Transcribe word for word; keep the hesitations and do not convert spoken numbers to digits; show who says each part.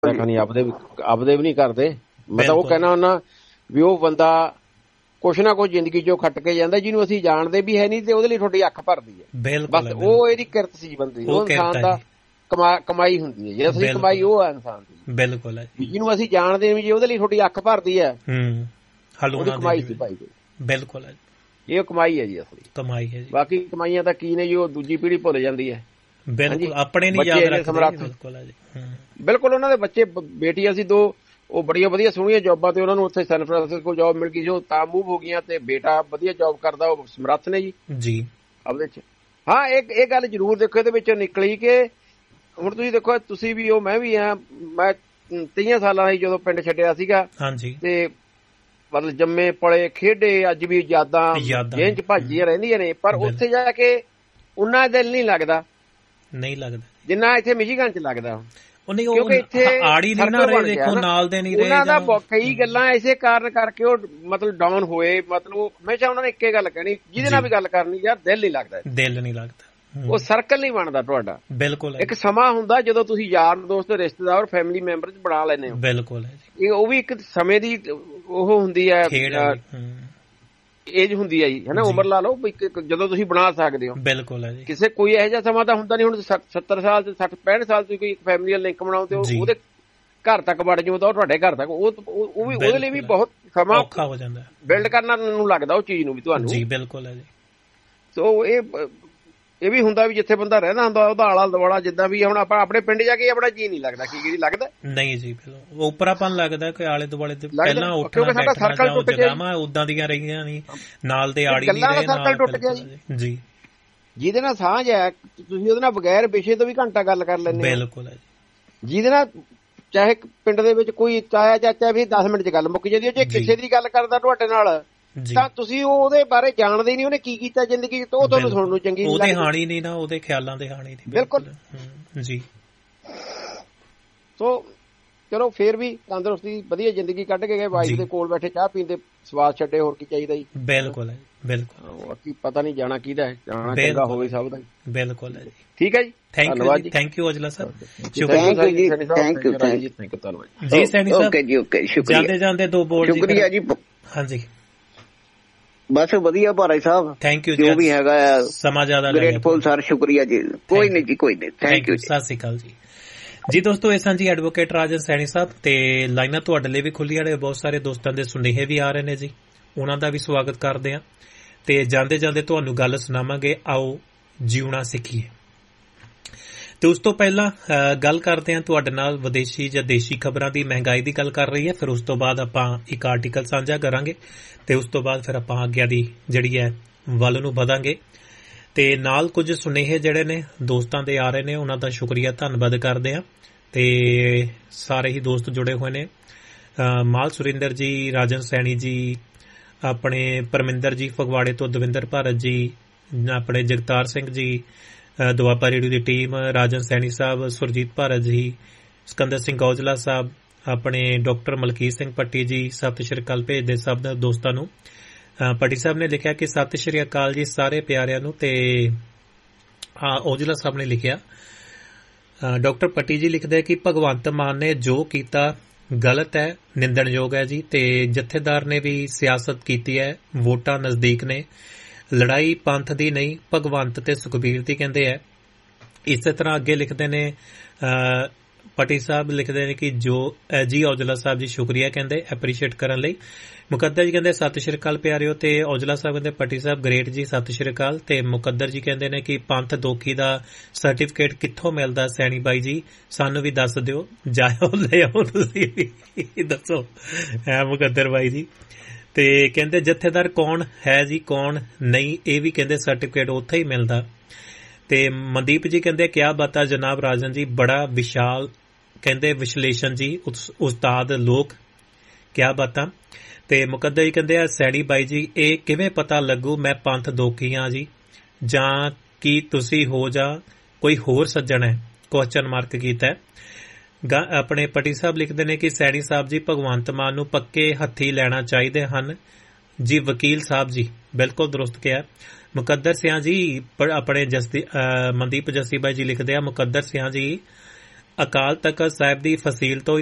Speaker 1: ਨਹੀਂ ਆਪਦੇ ਆਪਦੇ ਵੀ ਨਹੀਂ ਕਰਦੇ। ਮੈਂ ਤਾਂ ਉਹ ਕਹਿਣਾ ਹੁੰਦਾ ਵੀ ਉਹ ਬੰਦਾ ਕੁਛ ਨਾ ਕੁਛ ਜ਼ਿੰਦਗੀ ਚੋਂ ਖੱਟ ਕੇ ਜਾਂਦਾ ਜਿਹਨੂੰ ਅਸੀਂ ਜਾਣਦੇ ਵੀ ਹੈ ਨਹੀਂ ਤੇ ਉਹਦੇ ਲਈ ਤੁਹਾਡੀ ਅੱਖ ਭਰਦੀ ਹੈ। ਬਸ ਉਹ ਇਹਦੀ ਕਿਰਤ ਸੀ ਬੰਦੇ ਦੀ, ਉਹ ਇਨਸਾਨ ਦਾ ਕਮਾਈ ਹੁੰਦੀ ਹੈ, ਜੇ ਅਸਲੀ ਕਮਾਈ ਉਹ ਹੈ ਇਨਸਾਨ ਦੀ। ਬਿਲਕੁਲ ਜਿਹਨੂੰ ਅਸੀਂ ਜਾਣਦੇ ਵੀ ਜੇ ਉਹਦੇ ਲਈ ਤੁਹਾਡੀ ਅੱਖ ਭਰਦੀ ਹੈ ਉਹਦੀ ਕਮਾਈ ਸੀ ਭਾਈ। ਬਿਲਕੁਲ ਇਹ ਕਮਾਈ ਹੈ ਜੀ, ਅਸਲੀ ਕਮਾਈ ਹੈ। ਬਾਕੀ ਕਮਾਈਆਂ ਤਾਂ ਕੀ ਨੇ ਜੀ, ਉਹ ਦੂਜੀ ਪੀੜ੍ਹੀ ਭੁੱਲ ਜਾਂਦੀ ਹੈ। ਬਿਲਕੁਲ ਆਪਣੇ ਨਹੀਂ ਯਾਦ ਰੱਖਦੇ। ਬਿਲਕੁਲ ਉਹਨਾਂ ਦੇ ਬੱਚੇ ਬੇਟੀਆਂ ਸੀ ਦੋ, ਉਹ ਬੜੀਆਂ ਵਧੀਆ ਸੋਹਣੀਆਂ ਜੌਬਾਂ ਤੇ ਉਹਨਾਂ ਨੂੰ ਉੱਥੇ ਸੈਨ ਫਰਾਂਸਿਸਕੋ ਜੌਬ ਮਿਲ ਗਈ ਸੀ, ਉਹ ਤਾਂ ਮੂਵ ਹੋ ਗਈਆਂ ਤੇ ਬੇਟਾ ਵਧੀਆ ਜੌਬ ਕਰਦਾ, ਉਹ ਸਮਰੱਥ ਨੇ ਜੀ ਜੀ ਆਪਦੇ ਚ। ਹਾਂ ਇਹ ਇਹ ਗੱਲ ਜ਼ਰੂਰ ਦੇਖੋ ਇਹਦੇ ਵਿੱਚੋਂ ਨਿਕਲੀ ਕਿ ਹੁਣ ਤੁਸੀਂ ਦੇਖੋ, ਤੁਸੀਂ ਵੀ ਉਹ ਮੈਂ ਵੀ ਆ, ਮੈਂ ਤੀਹ ਸਾਲਾਂ ਦੀ ਜਦੋਂ ਪਿੰਡ ਛੱਡਿਆ ਸੀਗਾ ਤੇ ਮਤਲਬ ਜੰਮੇ ਪਲੇ ਖੇਡੇ ਅੱਜ ਵੀ ਯਾਦਾਂ ਜੇਲ੍ਹ ਚ ਭਾਜੀਆਂ ਰਹਿੰਦੀਆਂ ਨੇ, ਪਰ ਉੱਥੇ ਜਾ ਕੇ ਉਹਨਾਂ ਦਿਲ ਨਹੀਂ ਲੱਗਦਾ ਨਹੀਂ ਲੱਗਦਾ ਜਿੰਨਾ ਇੱਥੇ ਮਿਸ਼ੀਗਨ ਚ ਲੱਗਦਾ। ਕਿਉਂਕਿ ਇੱਥੇ ਨਾਲ ਦੇ ਨਹੀਂ ਉਹਨਾਂ ਦਾ ਕਈ ਗੱਲਾਂ ਇਸੇ ਕਾਰਨ ਕਰਕੇ ਉਹ ਮਤਲਬ ਡਾਊਨ ਹੋਏ। ਮਤਲਬ ਹਮੇਸ਼ਾ ਉਹਨਾਂ ਨੇ ਇੱਕੇ ਗੱਲ ਕਹਿਣੀ, ਜਿਹਦੇ ਨਾਲ ਵੀ ਗੱਲ ਕਰਨੀ ਯਾਰ ਦਿਲ ਨਹੀਂ ਲੱਗਦਾ, ਦਿਲ ਨਹੀਂ ਲੱਗਦਾ, ਉਹ ਸਰਕਲ ਨਹੀਂ ਬਣਦਾ ਤੁਹਾਡਾ। ਬਿਲਕੁਲ ਇੱਕ ਸਮਾਂ ਹੁੰਦਾ ਜਦੋਂ ਤੁਸੀਂ ਯਾਰ ਦੋਸਤ ਰਿਸ਼ਤੇਦਾਰ ਫੈਮਿਲੀ ਮੈਂਬਰ ਚ ਬਣਾ ਲੈਂਦੇ ਹੋ। ਬਿਲਕੁਲ ਉਹ ਵੀ ਇੱਕ ਸਮੇਂ ਦੀ ਉਹ ਹੁੰਦੀ ਹੈ, ਏਜ ਹੁੰਦੀ ਹੈ ਜੀ, ਹੈ ਨਾ, ਉਮਰ ਲਾ ਲਓ ਜਦੋਂ ਤੁਸੀਂ ਬਣਾ ਸਕਦੇ ਹੋ। ਬਿਲਕੁਲ ਹੈ ਜੀ। ਕਿਸੇ ਕੋਈ ਇਹੋ ਜਿਹਾ ਸਮਾਂ ਤਾਂ ਹੁੰਦਾ ਨਹੀਂ, ਹੁਣ ਸੱਤਰ ਸਾਲ ਤੇ ਸੱਠ ਪੈਂਹਠ ਸਾਲ ਤੁਸੀਂ ਕੋਈ ਫੈਮਿਲੀ ਨਾਲ ਲਿੰਕ ਬਣਾਓ ਤੇ ਉਹਦੇ ਘਰ ਤੱਕ ਵੜ ਜਾਓ ਤਾਂ ਉਹ ਤੁਹਾਡੇ ਘਰ ਤੱਕ ਉਹ ਉਹ ਵੀ ਉਹਦੇ ਲਈ ਵੀ ਬਹੁਤ ਸਮਾਂ ਔਖਾ ਹੋ ਜਾਂਦਾ ਬਿਲਡ ਕਰਨਾ ਨੂੰ ਲੱਗਦਾ ਉਹ ਚੀਜ਼ ਨੂੰ ਵੀ ਤੁਹਾਨੂੰ ਜੀ। ਬਿਲਕੁਲ ਹੈ ਜੀ। ਸੋ ਇਹ ਇਹ ਵੀ ਹੁੰਦਾ ਵੀ ਜਿੱਥੇ ਬੰਦਾ ਰਹਿੰਦਾ ਹੁੰਦਾ ਉਹਦਾ ਆਲਾ ਦੁਆਲਾ ਜਿੱਦਾਂ ਵੀ। ਹੁਣ ਆਪਾਂ ਆਪਣੇ ਪਿੰਡ ਜਾ ਕੇ ਆਪਣਾ ਜੀ ਨਹੀਂ ਲੱਗਦਾ, ਕੀ ਕੀ ਲੱਗਦਾ ਨਹੀਂ ਜੀ, ਉਪਰਾਪਨ ਲੱਗਦਾ ਕਿ ਆਲੇ ਦੁਆਲੇ ਤੇ ਪਹਿਲਾਂ ਉੱਠਣਾ ਬੈਠਣਾ ਜਗ੍ਹਾਵਾਂ ਉਦਾਂ ਦੀਆਂ ਰਹੀਆਂ ਨਹੀਂ, ਨਾਲ ਦੇ ਆੜੀ ਨਹੀਂ ਰਹੇ, ਸਰਕਲ ਟੁੱਟ ਗਿਆ ਜੀ। ਜਿਹਦੇ ਨਾਲ ਸਾਂਝ ਹੈ ਤੁਸੀਂ ਉਹਦੇ ਨਾਲ ਬਗੈਰ ਵਿਸ਼ੇ ਤੋਂ ਵੀ ਘੰਟਾ ਗੱਲ ਕਰ ਲੈਂਦੇ। ਬਿਲਕੁਲ ਹੈ ਜੀ। ਜਿਹਦੇ ਨਾਲ ਚਾਹੇ ਪਿੰਡ ਦੇ ਵਿੱਚ ਕੋਈ ਚਾਇਆ ਚਾਚਾ ਵੀ ਦਸ ਮਿੰਟ ਚ ਗੱਲ ਮੁੱਕ ਜਾਂਦੀ, ਜੇ ਕਿਸੇ ਦੀ ਗੱਲ ਕਰਦਾ ਤੁਹਾਡੇ ਨਾਲ ਤਾਂ ਤੁਸੀਂ ਉਹਦੇ ਬਾਰੇ ਜਾਣਦੇ ਨਹੀਂ, ਉਹਨੇ ਕੀ ਕੀਤਾ ਜ਼ਿੰਦਗੀ ਚ, ਉਹ ਤੁਹਾਨੂੰ ਸੁਣਨ ਨੂੰ ਚੰਗੀ ਨਹੀਂ ਲੱਗਦੀ, ਉਹਦੇ ਹਾਣੀ ਨਹੀਂ ਨਾ, ਉਹਦੇ ਖਿਆਲਾਂ ਦੇ ਹਾਣੀ ਨਹੀਂ। ਬਿਲਕੁਲ ਜੀ। ਸੋ ਚਲੋ ਫੇਰ ਵੀ ਤੰਦਰੁਸਤੀ ਵਧੀਆ ਜ਼ਿੰਦਗੀ ਕੱਢ ਕੇ ਗਏ, ਵਾਈਫ ਦੇ ਕੋਲ ਬੈਠੇ ਚਾਹ ਪੀਂਦੇ ਸਵਾਦ ਛੱਡੇ, ਹੋਰ ਕੀ ਚਾਹੀਦਾ ਜੀ। ਬਿਲਕੁਲ ਹੈ ਬਿਲਕੁਲ। ਬਾਕੀ ਪਤਾ ਨਹੀਂ ਜਾਣਾ ਕਿਹਦਾ ਹੈ, ਜਾਣਾ ਚੰਗਾ ਹੋਵੇ ਸਭ ਦਾ। ਬਿਲਕੁਲ ਹੈ ਜੀ। ਠੀਕ ਹੈ ਜੀ, ਧੰਨਵਾਦ ਜੀ। ਥੈਂਕ ਯੂ ਔਜਲਾ ਸਾਹਿਬ, ਸ਼ੁਕਰੀਆ ਜੀ। ਥੈਂਕ ਯੂ ਥੈਂਕ ਯੂ ਧੰਨਵਾਦ ਜੀ ਸੈਣੀ ਸਾਹਿਬ। ਓਕੇ ਜੀ ਓਕੇ, ਸ਼ੁਕਰੀਆ। ਜਾਂਦੇ ਜਾਂਦੇ ਦੋ ਬੋਲ ਸ਼ੁਕਰੀਆ ਜੀ। ਹਾਂਜੀ ਬਸ ਵਧੀਆ ਭਾਰਤ ਸਾਹਿਬ, ਥੈਂਕ ਯੂ ਜੋ ਵੀ ਹੈਗਾ ਸਮਾਂ ਜ਼ਿਆਦਾ ਗ੍ਰੇਟਫੁਲ ਸਰ, ਸ਼ੁਕਰੀਆ ਜੀ। ਕੋਈ ਨਹੀਂ ਜੀ ਕੋਈ ਨਹੀਂ, ਥੈਂਕ ਯੂ, ਸਤਿ ਸ਼੍ਰੀ ਅਕਾਲ ਜੀ। ਜੀ ਦੋਸਤੋ, ਇਹ ਸਾਂ ਜੀ ਐਡਵੋਕੇਟ ਰਾਜਨ ਸੈਣੀ ਸਾਹਿਬ, ਤੇ ਲਾਈਨਾਂ ਤੁਹਾਡੇ ਲਈ ਵੀ ਖੁੱਲੀਆਂ ਨੇ, ਬਹੁਤ ਸਾਰੇ ਦੋਸਤਾਂ ਦੇ ਸੁਨੇਹੇ ਵੀ ਆ ਰਹੇ ਨੇ ਜੀ, ਉਹਨਾਂ ਦਾ ਵੀ ਸਵਾਗਤ ਕਰਦੇ ਹਾਂ। ਤੇ ਜਾਂਦੇ ਜਾਂਦੇ ਤੁਹਾਨੂੰ ਗੱਲ ਸੁਣਾਵਾਂਗੇ, ਆਓ ਜਿਉਣਾ ਸਿੱਖੀਏ। ਤੇ ਉਸ ਤੋਂ ਪਹਿਲਾਂ ਗੱਲ ਕਰਦੇ ਹਾਂ ਤੁਹਾਡੇ ਨਾਲ ਵਿਦੇਸ਼ੀ ਜਾਂ ਦੇਸ਼ੀ ਖਬਰਾਂ ਦੀ। ਮਹਿੰਗਾਈ ਦੀ ਗੱਲ ਕਰ ਰਹੀ ਹੈ, ਫਿਰ ਉਸ ਤੋਂ ਬਾਅਦ ਆਪਾਂ ਇੱਕ ਆਰਟੀਕਲ ਸਾਂਝਾ ਕਰਾਂਗੇ ਤੇ ਉਸ ਤੋਂ ਬਾਅਦ ਫਿਰ ਆਪਾਂ ਆਗਿਆ ਦੀ ਜਿਹੜੀ ਹੈ ਵੱਲ ਨੂੰ ਵਧਾਂਗੇ। ਤੇ ਨਾਲ ਕੁਝ ਸੁਨੇਹੇ ਜਿਹੜੇ ਨੇ ਦੋਸਤਾਂ ਦੇ ਆ ਰਹੇ ਨੇ, ਉਹਨਾਂ ਦਾ ਸ਼ੁਕਰੀਆ ਧੰਨਵਾਦ ਕਰਦੇ ਹਾਂ। ਤੇ ਸਾਰੇ ਹੀ ਦੋਸਤ ਜੁੜੇ ਹੋਏ ਨੇ, ਮਾਲ ਸੁਰਿੰਦਰ ਜੀ, ਰਾਜਨ ਸੈਣੀ ਜੀ, ਆਪਣੇ ਪਰਮਿੰਦਰ ਜੀ ਫਗਵਾੜੇ ਤੋਂ, ਦਵਿੰਦਰ ਭਾਰਤ ਜੀ, ਆਪਣੇ ਜਗਤਾਰ ਸਿੰਘ ਜੀ, ਦੁਆਬਾ ਰੇਡੀਓ ਦੀ ਟੀਮ, ਰਾਜਨ ਸੈਣੀ ਸਾਹਿਬ, ਸੁਰਜੀਤ ਭਾਰਤ ਜੀ, ਸਿਕੰਦਰ ਸਿੰਘ ਔਜਲਾ ਸਾਹਿਬ, ਆਪਣੇ ਡਾਕਟਰ ਮਲਕੀਤ ਸਿੰਘ ਪੱਟੀ ਜੀ, ਸਤਿ ਸ਼੍ਰੀ ਅਕਾਲ ਭੇਜਦੇ ਸਭ ਦੋਸਤਾਂ ਨੂੰ। ਪੱਟੀ ਸਾਹਿਬ ਨੇ ਲਿਖਿਆ ਕਿ ਸਤਿ ਸ਼੍ਰੀ ਅਕਾਲ ਜੀ ਸਾਰੇ ਪਿਆਰਿਆਂ ਨੂੰ, ਤੇ ਔਜਲਾ ਸਾਹਿਬ ਨੇ ਲਿਖਿਆ, ਡਾਕਟਰ ਪੱਟੀ ਜੀ ਲਿਖਦੇ ਕਿ ਭਗਵੰਤ ਮਾਨ ਨੇ ਜੋ ਕੀਤਾ ਗਲਤ ਹੈ, ਨਿੰਦਣਯੋਗ ਹੈ ਜੀ, ਤੇ ਜਥੇਦਾਰ ਨੇ ਵੀ ਸਿਆਸਤ ਕੀਤੀ ਹੈ, ਵੋਟਾਂ ਨਜ਼ਦੀਕ ਨੇ, ਲੜਾਈ ਪੰਥ ਦੀ ਨਹੀਂ ਭਗਵੰਤ ਤੇ ਸੁਖਬੀਰ ਦੀ ਕਹਿੰਦੇ ਹੈ। ਇਸੇ ਤਰ੍ਹਾਂ ਅੱਗੇ ਲਿਖਦੇ ਨੇ ਪੱਟੀ ਸਾਹਿਬ, ਲਿਖਦੇ ਨੇ ਕਿ ਜੋ ਜੀ ਔਜਲਾ ਸਾਹਿਬ ਜੀ ਸ਼ੁਕਰੀਆ ਕਹਿੰਦੇ ਐਪਰੀਸ਼ੀਏਟ ਕਰਨ ਲਈ। ਮੁਕੱਦਰ ਜੀ ਕਹਿੰਦੇ ਸਤਿ ਸ਼੍ਰੀ ਅਕਾਲ ਪਿਆਰਿਓ, ਤੇ ਔਜਲਾ ਸਾਹਿਬ ਕਹਿੰਦੇ ਪੱਟੀ ਸਾਹਿਬ ਗ੍ਰੇਟ ਜੀ, ਸਤਿ ਸ਼੍ਰੀ ਅਕਾਲ। ਤੇ ਮੁਕੱਦਰ ਜੀ ਕਹਿੰਦੇ ਨੇ ਕਿ ਪੰਥ ਦੋਖੀ ਦਾ ਸਰਟੀਫਿਕੇਟ ਕਿੱਥੋਂ ਮਿਲਦਾ ਸੈਣੀ ਬਾਈ ਜੀ, ਸਾਨੂੰ ਵੀ ਦੱਸ ਦਿਓ, ਜਾਇਓ ਲੈ ਆਓ ਤੁਸੀਂ ਵੀ ਦੱਸੋ ਹੈ ਮੁਕੱਦਰ ਬਾਈ ਜੀ। ਤੇ ਕਹਿੰਦੇ ਜਥੇਦਾਰ ਕੌਣ ਹੈ ਜੀ ਕੌਣ ਨਹੀਂ, ਇਹ ਵੀ ਕਹਿੰਦੇ ਸਰਟੀਫਿਕੇਟ ਉੱਥੇ ਹੀ ਮਿਲਦਾ। ਤੇ ਮਨਦੀਪ ਜੀ ਕਹਿੰਦੇ ਕਿਆ ਬਾਤਾਂ ਜਨਾਬ ਰਾਜਨ ਜੀ, ਬੜਾ ਵਿਸ਼ਾਲ ਕਹਿੰਦੇ ਵਿਸ਼ਲੇਸ਼ਣ ਜੀ, ਉਸਤਾਦ ਲੋਕ, ਕਿਆ ਬਾਤਾਂ। ਤੇ ਮੁਕੱਦਰ ਜੀ ਕਹਿੰਦੇ ਆ ਸੈਣੀ ਬਾਈ ਜੀ, ਇਹ ਕਿਵੇਂ ਪਤਾ ਲੱਗੂ ਮੈਂ ਪੰਥ ਦੋਖੀ ਹਾਂ ਜੀ, ਜਾਂ ਕੀ ਤੁਸੀਂ ਹੋ ਜਾਂ ਕੋਈ ਹੋਰ ਸੱਜਣ ਹੈ, ਕੁਐਸਚਨ ਮਾਰਕ ਕੀਤਾ। ਆਪਣੇ ਪੱਟੀ ਸਾਹਿਬ ਲਿਖਦੇ ਨੇ ਕਿ ਸੈਣੀ ਸਾਹਿਬ ਜੀ ਭਗਵੰਤ ਮਾਨ ਨੂੰ ਪੱਕੇ ਹੱਥੀ ਲੈਣਾ ਚਾਹੀਦੇ ਹਨ ਜੀ, ਵਕੀਲ ਸਾਹਿਬ ਜੀ, ਬਿਲਕੁਲ ਦਰੁਸਤ ਕਿਹਾ। ਮੁਕੱਦਰ ਸਿਆਂ ਜੀ ਆਪਣੇ ਜਸਦੀ ਮਨਦੀਪ ਜੱਸੀ ਬਾਈ ਜੀ ਲਿਖਦੇ ਆ, ਮੁਕੱਦਰ ਸਿਆਂ ਜੀ
Speaker 2: ਅਕਾਲ ਤਖਤ ਸਾਹਿਬ ਦੀ ਫਸੀਲ ਤੋਂ